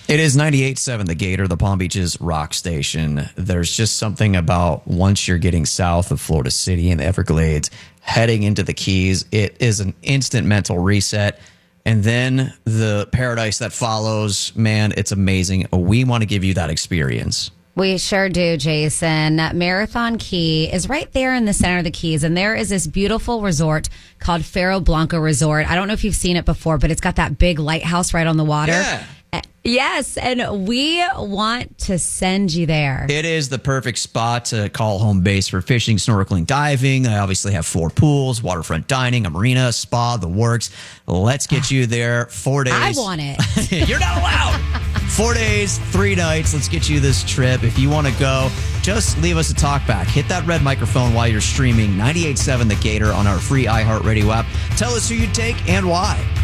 It is 98.7 The Gator, the Palm Beaches rock station. There's just something about once you're getting south of Florida City and the Everglades, heading into the Keys, it is an instant mental reset. And then the paradise that follows, man, it's amazing. We want to give you that experience. We sure do, Jason. Marathon Key is right there in the center of the Keys, and there is this beautiful resort called Faro Blanco Resort. I don't know if you've seen it before, but it's got that big lighthouse right on the water. Yeah. Yes, and we want to send you there. It is the perfect spot to call home base for fishing, snorkeling, diving. I obviously have 4 pools, waterfront dining, a marina, spa, the works. Let's get you there. 4 days. I want it. You're not allowed. 4 days, 3 nights. Let's get you this trip. If you want to go, just leave us a talk back. Hit that red microphone while you're streaming 98.7 The Gator on our free iHeartRadio app. Tell us who you'd take and why.